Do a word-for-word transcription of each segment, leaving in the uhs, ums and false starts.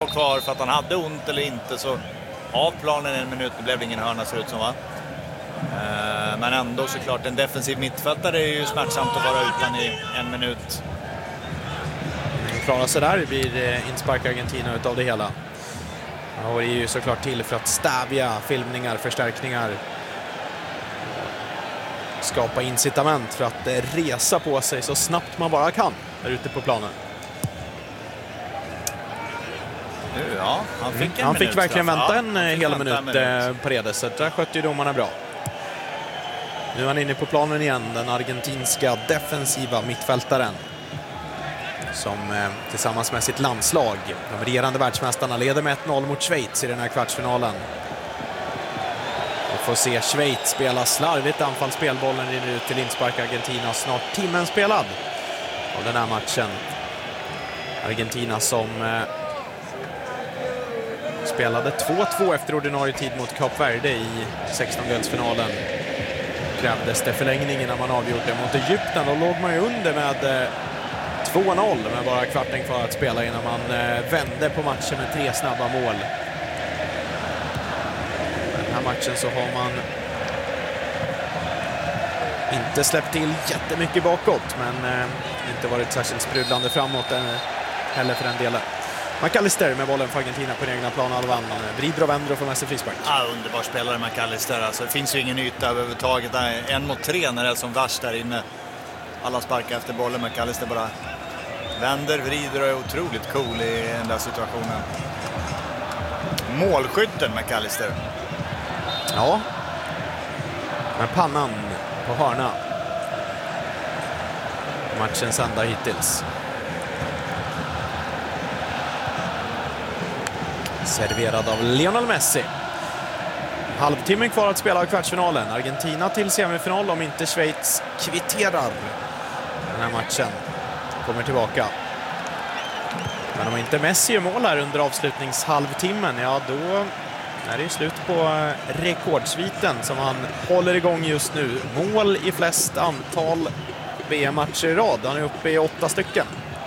kvar för att han hade ont eller inte, så av planen en minut, det blev ingen hörna ser ut som, va? Eh, men ändå såklart, en defensiv mittfältare är ju smärtsamt att vara utan i en minut. Klara sig där, det blir inspark Argentina utav det hela. Och det är ju såklart till för att stävja filmningar, förstärkningar. Skapa incitament för att resa på sig så snabbt man bara kan där ute på planen. Nu, ja, han fick en Han minut, fick verkligen straff. vänta Ja, en han fick hel vänta minut, en minut. på Redes. Så där skötte ju domarna bra. Nu är han inne på planen igen, den argentinska defensiva mittfältaren. Som eh, tillsammans med sitt landslag, de regerande världsmästarna, leder med ett noll mot Schweiz i den här kvartsfinalen. Vi får se Schweiz spela slarvigt anfallsspel, bollen rinner ut till inspark Argentina, snart timmen spelad av den här matchen. Argentina som eh, spelade två två efter ordinarie tid mot Kap Verde i sextondelsfinalen. Krävdes det förlängning innan man avgjorde mot Egypten, och låg man ju under med eh, två noll med bara kvarten kvar att spela innan man eh, vände på matchen med tre snabba mål. Den här matchen så har man inte släppt till jättemycket bakåt, men eh, inte varit särskilt sprudlande framåt eh, heller för den delen. McAllister med bollen för Argentina på den egna planhalvan. Vrider och vänder och får med sig frispark. Ja, underbar spelare McAllister. Alltså, det finns ju ingen yta överhuvudtaget. Där. En mot tre när det är som värst där inne. Alla sparkar efter bollen. McAllister bara vänder, vrider och är otroligt cool i den där situationen. Målskytten McAllister. Ja. Med pannan på hörna. Matchens enda hittills. Serverad av Lionel Messi. Halvtimmen kvar att spela av kvartsfinalen. Argentina till semifinal om inte Schweiz kvitterar den här matchen. Kommer tillbaka. Men om inte Messi gör mål här under avslutningshalvtimmen, ja då är det slut på rekordsviten som han håller igång just nu. Mål i flest antal V M-matcher i rad. Han är uppe i åtta stycken.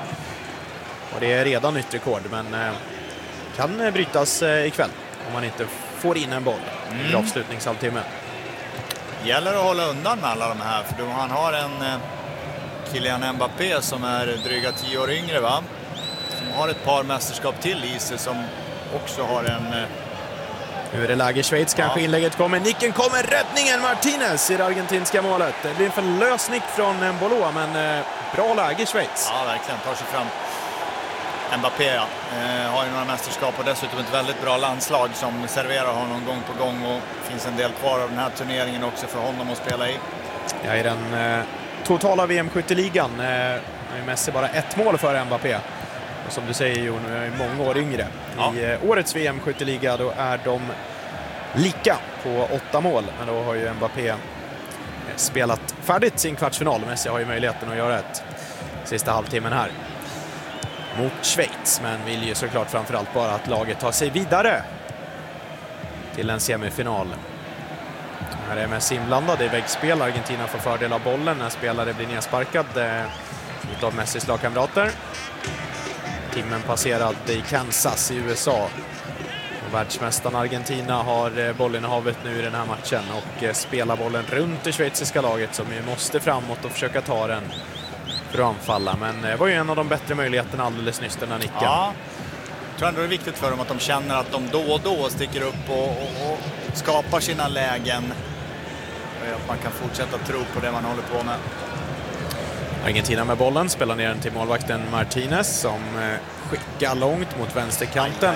Och det är redan nytt rekord, men kan brytas ikväll om man inte får in en boll mm. i avslutningshalvtimmen. Gäller att hålla undan med alla de här, för han har en Kylian Mbappé som är dryga tio år yngre, va? Som har ett par mästerskap till i sig, som också har en... Nu är det läge Schweiz, kanske ja. Inlägget kommer, nicken kommer, räddningen Martinez i det argentinska målet. Det blir en förlös nick från Mbolo, men eh, bra läge Schweiz. Ja, verkligen, tar sig fram. Mbappé ja. eh, har ju några mästerskap och dessutom ett väldigt bra landslag som serverar honom gång på gång, och finns en del kvar av den här turneringen också för honom att spela i. Ja, i den eh, totala V M-skytteligan eh, är Messi bara ett mål för Mbappé. Och som du säger, Jon, är många år yngre. Ja. I eh, årets V M-skytteliga då är de lika på åtta mål, men då har ju Mbappé eh, spelat färdigt sin kvartsfinal. Messi har ju möjligheten att göra ett sista halvtimmen här mot Schweiz, men vill ju såklart framförallt bara att laget tar sig vidare till en semifinal. Här är Messi inblandad i väggspel. Argentina får fördel av bollen när spelare blir nedsparkad eh, av Messis lagkamrater. Timmen passerad i Kansas i U S A. Och världsmästarna Argentina har bollen i havet nu i den här matchen och eh, spelar bollen runt det schweiziska laget som ju måste framåt och försöka ta den för att anfalla, men det var ju en av de bättre möjligheterna alldeles nyss, den här nicken. Ja, jag tror ändå det är viktigt för dem att de känner att de då och då sticker upp och, och, och skapar sina lägen. Att man kan fortsätta tro på det man håller på med. Argentina med bollen, spelar ner den till målvakten Martinez som skickar långt mot vänsterkanten.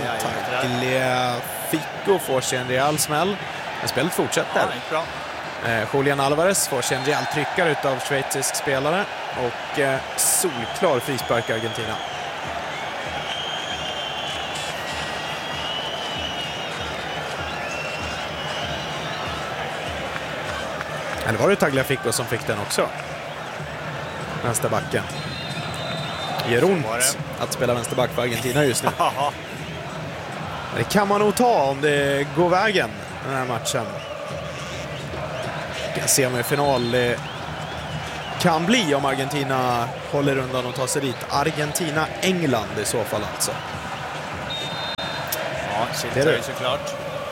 Tagliafico får sig en rejäl smäll, men spelet fortsätter. Ja, bra. Eh, Julian Alvarez får sig en rejäl tryckare utav schweizisk spelare och eh, solklar frispark Argentina. Eller var det Tagliafico som fick den också? Vänsterbacken. Det gör ont att spela vänsterback för Argentina just nu. Det kan man nog ta om det går vägen den här matchen. Semifinal kan bli om Argentina håller undan och tar sig dit. Argentina-England i så fall alltså. Ja, sitter ju såklart.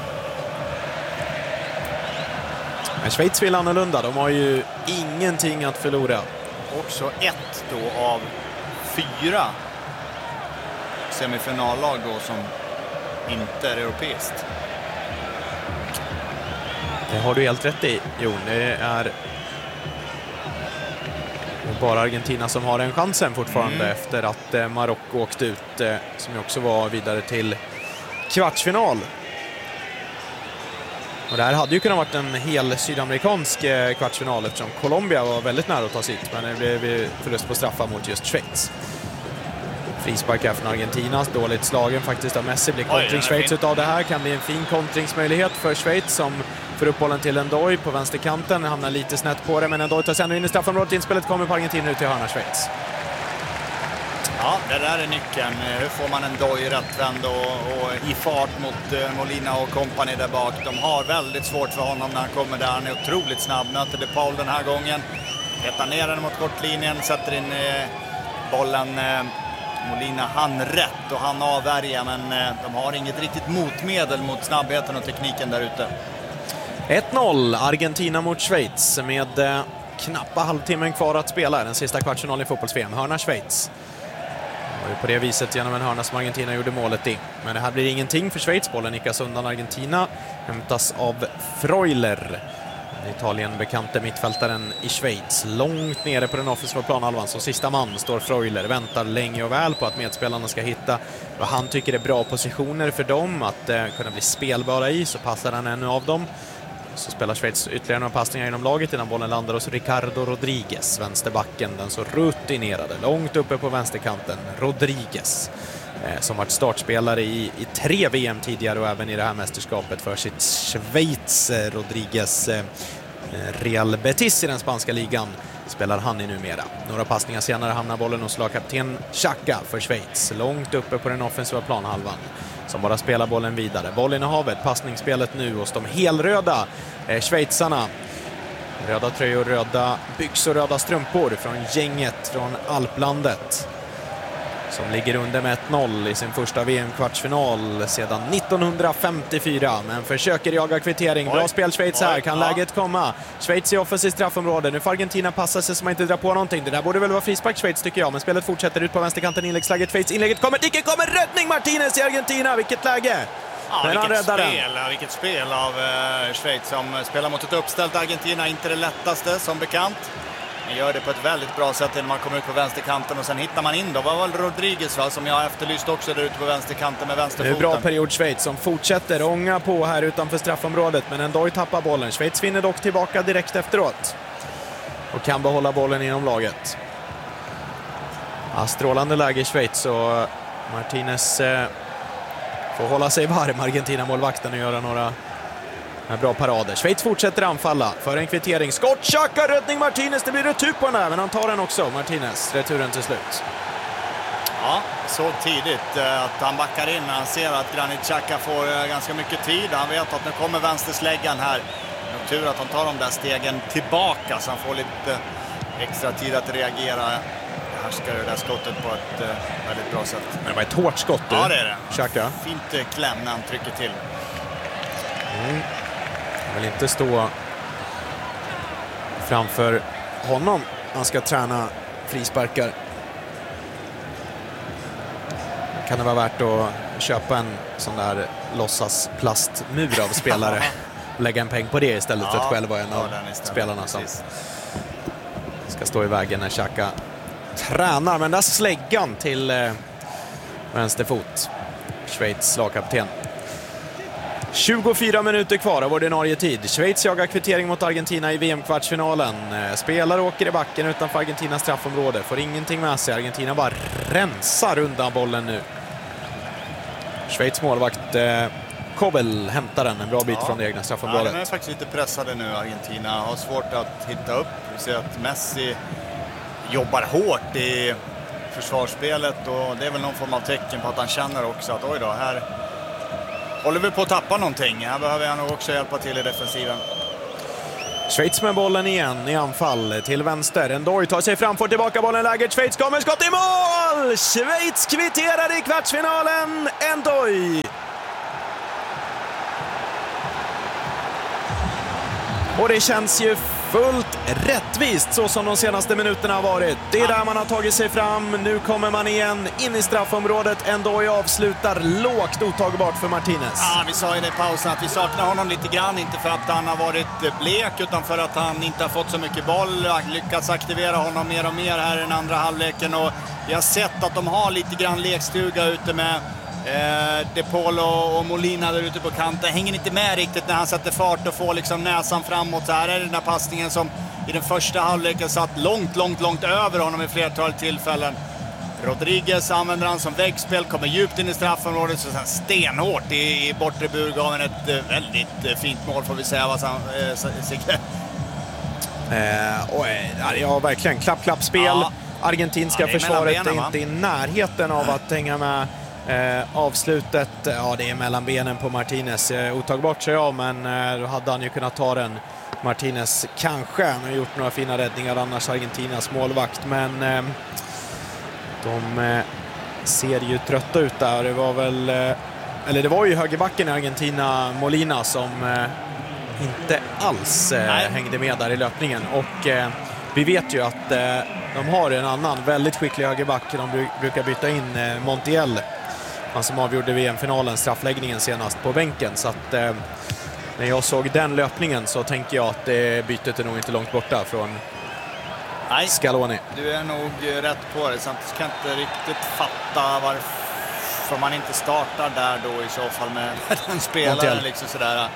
Men Schweiz vill annorlunda. De har ju ingenting att förlora. Också ett då av fyra semifinallag då som inte är europeiskt. Det har du helt rätt i, Jon. Det är bara Argentina som har den chansen fortfarande mm. efter att Marocko åkte ut, som ju också var vidare till kvartsfinal. Och det här hade ju kunnat varit en hel sydamerikansk kvartsfinal eftersom Colombia var väldigt nära att ta sitt, men det blev förlust på straffar mot just Schweiz. Frispark här från Argentina, dåligt slagen faktiskt av Messi. Blir kontring Schweiz utav det här, kan bli en fin kontringsmöjlighet för Schweiz som får upp bollen till Endoy på vänsterkanten, hamnar lite snett på det, men Endoy tar sen in i straffområdet, inspelet kommer på Argentina ut till hörna Schweiz. Ja, det där är nyckeln. Hur får man Endoy rättvänd och, och i fart mot uh, Molina och kompani där bak. De har väldigt svårt för honom när han kommer där. Han är otroligt snabb, möter De Paul den här gången. Petar ner den mot kortlinjen, sätter in uh, bollen. Uh, Molina hann rätt och han avvärja, men uh, de har inget riktigt motmedel mot snabbheten och tekniken där ute. ett noll Argentina mot Schweiz med eh, knappa halvtimmen kvar att spela den sista kvartsfinalen i fotbolls-V M. Hörna Schweiz. Det var ju på det viset genom en hörna som Argentina gjorde målet i. Men det här blir ingenting för Schweiz. Bollen nickas undan Argentina. Hämtas av Freuler. Italien bekante mittfältaren i Schweiz. Långt nere på den offensiva planhalvan. Som sista man står Freuler. Väntar länge och väl på att medspelarna ska hitta vad han tycker är bra positioner för dem. Att eh, kunna bli spelbara i, så passar han ännu av dem. Så spelar Schweiz ytterligare några passningar inom laget innan bollen landar hos Ricardo Rodriguez, vänsterbacken, den så rutinerade, långt uppe på vänsterkanten. Rodriguez, eh, som varit startspelare i, i tre V M tidigare och även i det här mästerskapet för sitt Schweiz. Eh, Rodriguez, eh, Real Betis i den spanska ligan, spelar han i numera. Några passningar senare hamnar bollen hos lagkapten Xhaka för Schweiz, långt uppe på den offensiva planhalvan, som bara spelar bollen vidare. Bollen i havet, passningsspelet nu hos de helröda eh, schweizarna. Röda tröjor, röda byxor, röda strumpor från gänget från Alplandet. Som ligger under med ett noll i sin första V M-kvartsfinal sedan nittonhundrafemtiofyra. Men försöker jaga kvittering. Bra spel Schweiz här, kan ja. läget komma. Schweiz i offensivt straffområde. Nu får Argentina passa sig så man inte drar på någonting. Det där borde väl vara frispark Schweiz tycker jag. Men spelet fortsätter ut på vänsterkanten. Inläggsläget Schweiz. Inlägget kommer. Dicke kommer. Räddning Martinez i Argentina. Vilket läge. Ja, men vilket, spel, vilket spel av uh, Schweiz som spelar mot ett uppställt Argentina. Inte det lättaste som bekant. Man gör det på ett väldigt bra sätt när man kommer ut på vänsterkanten och sen hittar man in då. Vad var Rodriguez va, som jag efterlyst också där ute på vänsterkanten med vänsterfoten. Det är bra period Schweiz som fortsätter ånga på här utanför straffområdet, men ändå tappar bollen. Schweiz vinner dock tillbaka direkt efteråt och kan behålla bollen inom laget. Ja, strålande läge i Schweiz och Martinez eh, får hålla sig varm, Argentina-målvakten, och göra några bra parader. Schweiz fortsätter anfalla för en kvittering. Skott, Xhaka, räddning Martinez. Det blir retur på den här, men han tar den också. Martinez, returen till slut. Ja, så tidigt att han backar in när han ser att Granit Xhaka får ganska mycket tid. Han vet att nu kommer vänstersläggan här. Det är tur att han tar de där stegen tillbaka så han får lite extra tid att reagera. Härskar det där skottet på ett väldigt bra sätt. Men det var ett hårt skott. Du. Ja, det är det. Xhaka. Fint kläm när han trycker till. Mm. Jag vill inte stå framför honom. Han ska träna frisparkar. Kan det vara värt att köpa en sån där låtsas plastmur av spelare och lägga en peng på det istället ja, för att själv vara en av ja, spelarna precis. Som ska stå i vägen när Xhaka tränar. Men där släggan till eh, vänsterfot. Schweiz lagkapten. tjugofyra minuter kvar av ordinarie tid. Schweiz jagar kvittering mot Argentina i V M-kvartsfinalen. Spelare åker i backen utanför Argentinas straffområde. Får ingenting med sig. Argentina bara rensar undan bollen nu. Schweiz målvakt eh, Kobel hämtar den en bra bit ja. från det egna straffområdet. Ja, de är faktiskt lite pressade nu, Argentina. Har svårt att hitta upp. Vi ser att Messi jobbar hårt i försvarsspelet och det är väl någon form av tecken på att han känner också att oj då, här håller vi på att tappa någonting. Här behöver jag nog också hjälpa till i defensiven. Schweiz med bollen igen i anfall till vänster. Endoy tar sig fram, får tillbaka bollen, läget Schweiz kommer, skott i mål! Schweiz kvitterar i kvartsfinalen. Endoy Och det känns ju fullt rättvist så som de senaste minuterna har varit. Det är där man har tagit sig fram. Nu kommer man igen in i straffområdet. Ändå jag avslutar lågt otagbart för Martinez. Ja, vi sa ju det i pausen att vi saknar honom lite grann. Inte för att han har varit blek utan för att han inte har fått så mycket boll. Lyckats aktivera honom mer och mer här i den andra halvleken. Och vi har sett att de har lite grann lekstuga ute med Eh, De Paul och Molina där ute på kanten. Hänger inte med riktigt när han sätter fart och får liksom näsan framåt. Så här är den där passningen som i den första halvleken satt långt, långt, långt över honom i flertal tillfällen. Rodriguez använder han som väggspel, kommer djupt in i straffområdet så sen stenhårt i, i bortre burgaven. Ett eh, väldigt eh, fint mål får vi säga. Vad han, eh, Sigge? Eh, och, eh, ja, verkligen. Klapp-klapp-spel. Ja. Argentinska ja, försvaret benen, är inte i närheten av att hänga med. Eh, avslutet, ja det är mellan benen på Martinez. Eh, otagbart så ja, men eh, då hade han ju kunnat ta den. Martinez kanske, han har gjort några fina räddningar annars, Argentinas målvakt. Men eh, de eh, ser ju trötta ut där. Det var väl, eh, eller det var ju högerbacken i Argentina, Molina, som eh, inte alls eh, hängde med där i löpningen. Och eh, vi vet ju att eh, de har en annan väldigt skicklig högerback. De brukar byta in eh, Montiel. Han som avgjorde V M-finalen, straffläggningen senast på bänken. Så att eh, när jag såg den löpningen så tänker jag att det bytet är nog inte långt borta från Nej, Scaloni. Du är nog rätt på det. Samtidigt kan jag inte riktigt fatta varför man inte startar där då i så fall med den spelaren. Liksom sådär.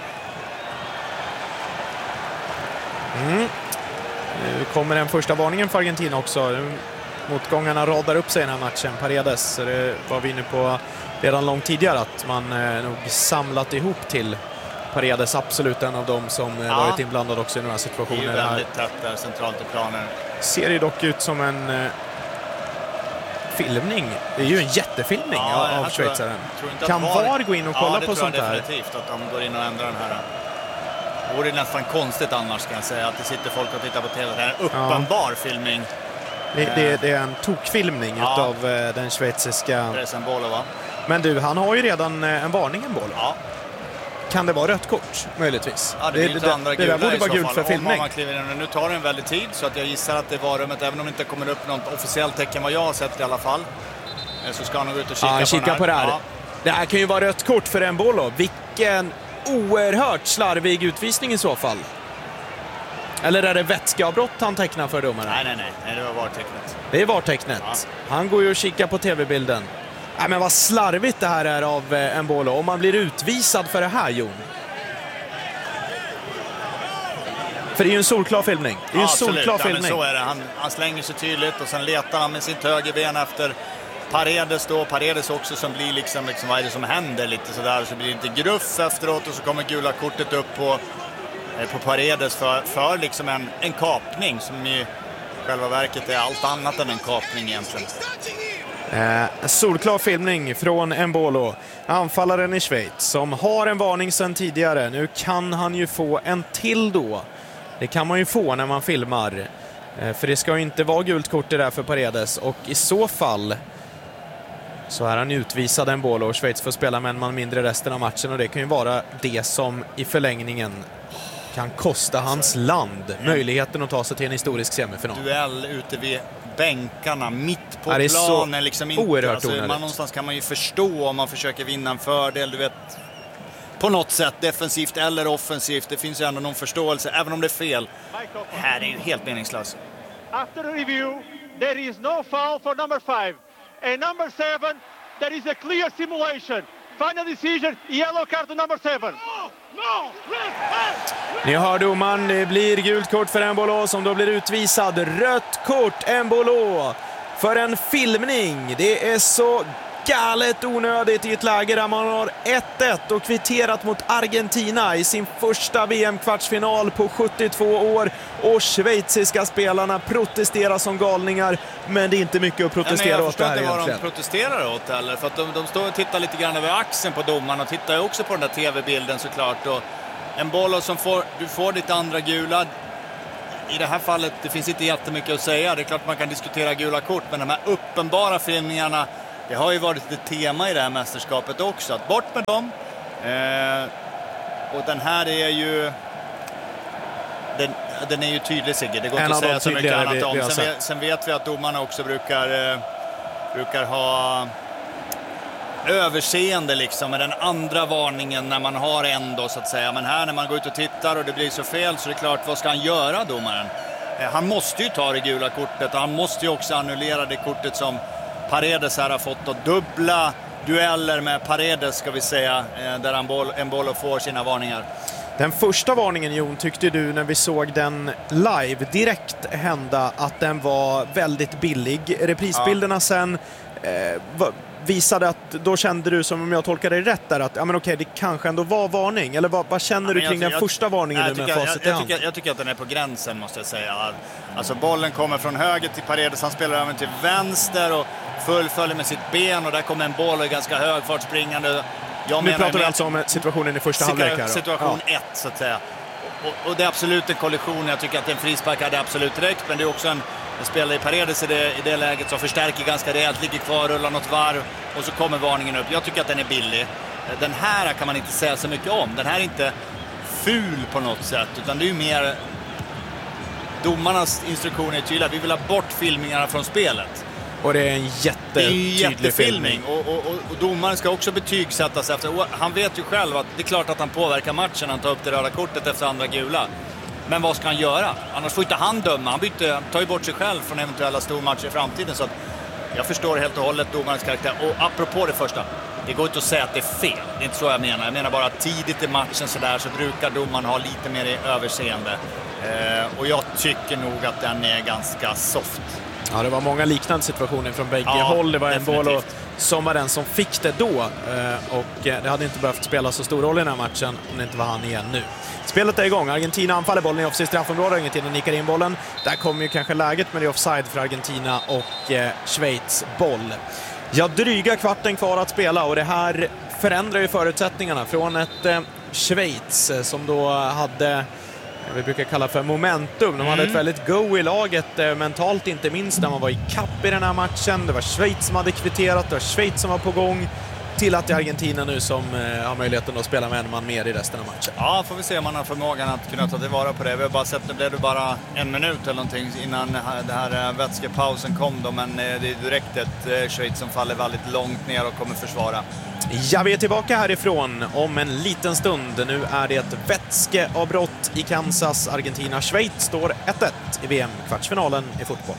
Mm. Nu kommer den första varningen för Argentina också. Motgångarna radar upp sig i den här matchen. Paredes, så det var vi inne på redan långt tidigare att man eh, nog samlat ihop till Paredes, absolut en av dem som ja. varit inblandad också i några situationer. Det är ju väldigt tätt där centralt i planen. Ser ju dock ut som en eh, filmning. Det är ju en jättefilmning ja, av schweizaren. Kan var... VAR gå in och kolla ja, på sånt här? Ja, det tror jag definitivt att de går in och ändrar den här. Det vore nästan konstigt annars kan jag säga att det sitter folk och tittar på tv. Det är en uppenbar ja. filmning. Det, det, det är en tokfilmning ja. utav eh, den schweiziska... Bolo, va? Men du, han har ju redan eh, en varning, en boll. Ja. Kan det vara rött kort, möjligtvis? Ja, det, det, det, det, det där borde vara gult för filmning. Man in, nu tar det en väldigt tid så att jag gissar att det var rummet, även om det inte kommer upp något officiellt tecken vad jag har sett i alla fall. Så ska han nog ut och kika, ja, på, kika på det här. Ja. Det här kan ju vara rött kort för en boll. Vilken oerhört slarvig utvisning i så fall. Eller är det vätskeavbrott han tecknar för domaren? Nej, nej, nej. nej det var vartecknet. Det är vartecknet. Ja. Han går ju och kikar på tv-bilden. Nej, men vad slarvigt det här är av en boll. Om man blir utvisad för det här, Jon. För det är ju en solklar filmning. Det är ju ja, en solklar ja, filmning. Men så är det. Han, han slänger sig tydligt och sen letar han med sitt högerben efter Paredes då. Paredes också som blir liksom, liksom vad är det som händer lite sådär. Så blir det inte gruff efteråt och så kommer gula kortet upp på, eh, på Paredes för, för liksom en, en kapning som i själva verket är allt annat än en kapning egentligen. Eh, solklar filmning från Embolo, anfallaren i Schweiz, som har en varning sedan tidigare. Nu kan han ju få en till då. Det kan man ju få när man filmar. Eh, för det ska ju inte vara gult kort där för Paredes. Och i så fall så är han utvisad Embolo och Schweiz får spela med en man mindre resten av matchen. Och det kan ju vara det som i förlängningen kan kosta hans land möjligheten att ta sig till en historisk semifinal. Duell ute vid bänkarna mitt på är planen liksom inte, oerhört alltså, man, någonstans kan man ju förstå om man försöker vinna en fördel, du vet, på något sätt defensivt eller offensivt. Det finns ju ändå någon förståelse även om det är fel. Här är ju helt meningslöst. After review there is no foul for number five and number seven there is a clear simulation. Final decision, yellow card to number seven. Ni hör domaren, det blir gult kort för Embolo som då blir utvisad. Rött kort Embolo för en filmning. Det är så galet onödigt i ett läge där man har ett ett och kvitterat mot Argentina i sin första V M-kvartsfinal på sjuttiotvå år. Och schweiziska spelarna protesterar som galningar, men det är inte mycket att protestera Nej, åt det här egentligen. Jag förstår inte vad de protesterar åt heller, för att de, de står och tittar lite grann över axeln på domaren och tittar ju också på den där tv-bilden såklart. Och en boll som får, du får ditt andra gula. I det här fallet, det finns inte jättemycket att säga. Det är klart man kan diskutera gula kort, men de här uppenbara filmningarna, det har ju varit ett tema i det här mästerskapet också. Att bort med dem. Eh, och den här är ju... den är ju tydlig, Sigge. Det går En inte att säga så mycket annat vi, om. Vi sen, vet, sen vet vi att domarna också brukar, eh, brukar ha överseende liksom med den andra varningen när man har en då, så att säga. Men här när man går ut och tittar och det blir så fel, så är det klart, vad ska han göra, domaren? Eh, han måste ju ta det gula kortet, och han måste ju också annullera det kortet som Paredes här har fått, och dubbla dueller med Paredes, ska vi säga, eh, där han boll, en boll och får sina varningar. Den första varningen, Jon, tyckte du när vi såg den live direkt hända att den var väldigt billig. Reprisbilderna ja. sen eh, var, visade att då kände du, som om jag tolkade det rätt där, att ja, men okej, det kanske ändå var varning. Eller vad, vad känner ja, du kring jag, den jag, första varningen jag, nu med jag, facit jag, i hand? jag, tycker, jag tycker att den är på gränsen, måste jag säga. Alltså bollen kommer från höger till Paredes, han spelar över till vänster och fullföljer med sitt ben, och där kommer en boll i ganska hög fart springande. Jag nu pratar vi alltså om situationen i första halvlek här. Situation ett, ja. så att säga. Och, och det är absolut en kollision. Jag tycker att en frispark hade absolut räckt, men det är också en, en spelare i Paredes i det, i det läget som förstärker ganska rejält, ligger kvar, rullar något varv, och så kommer varningen upp. Jag tycker att den är billig. Den här kan man inte säga så mycket om. Den här är inte ful på något sätt, utan det är ju mer domarnas instruktioner är tydliga. Vi vill ha bort filmningarna från spelet. Och det är en jättetydlig filmning. Och, och, och, och domaren ska också betygsättas efter. Han vet ju själv att det är klart att han påverkar matchen. Han tar upp det röda kortet efter andra gula. Men vad ska han göra? Annars får inte han döma. Han byter, tar ju bort sig själv från eventuella stormatcher i framtiden. Så att jag förstår helt och hållet domarens karaktär. Och apropå det första, det går inte att säga att det är fel. Det är inte så jag menar. Jag menar bara att tidigt i matchen så där så brukar domaren ha lite mer överseende. Eh, och jag tycker nog att den är ganska soft. Ja, det var många liknande situationer från bägge ja, håll. Det var en definitivt. boll och som var den som fick det då. Och det hade inte behövt spela så stor roll i den här matchen om det inte var han igen nu. Spelet är igång. Argentina anfaller bollen i offside straffområde. Argentina nickar in bollen. Där kommer ju kanske läget, men det är offside för Argentina och Schweiz boll. Ja, dryga kvarten kvar att spela, och det här förändrar ju förutsättningarna från ett Schweiz som då hade, vi brukar kalla för momentum. De hade mm. ett väldigt go i laget, eh, mentalt inte minst, när man var i kapp i den här matchen. Det var Schweiz som hade kvitterat, det var Schweiz som var på gång, till att det är Argentina nu som eh, har möjligheten att spela med en man mer i resten av matchen. Ja, får vi se om man har förmågan att kunna ta tillvara på det. Vi har bara sett, nu blev det bara en minut eller någonting innan det här vätskepausen kom då, men det är direkt ett Schweiz som faller väldigt långt ner och kommer försvara. Ja, vi är tillbaka härifrån om en liten stund. Nu är det ett vätskeavbrott i Kansas. Argentina-Schweiz står ett ett i V M-kvartsfinalen i fotboll.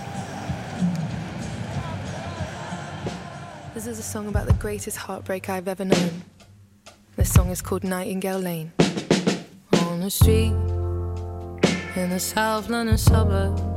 This is a song about the greatest heartbreak I've ever known. This song is called Nightingale Lane. On the street in the South London suburb,